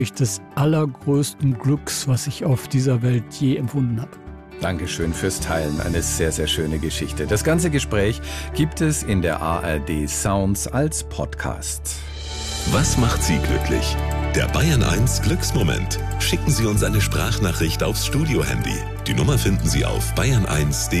des allergrößten Glücks, was ich auf dieser Welt je empfunden habe. Dankeschön fürs Teilen. Eine sehr, sehr schöne Geschichte. Das ganze Gespräch gibt es in der ARD Sounds als Podcast. Was macht Sie glücklich? Der Bayern 1 Glücksmoment. Schicken Sie uns eine Sprachnachricht aufs Studio-Handy. Die Nummer finden Sie auf bayern1.de.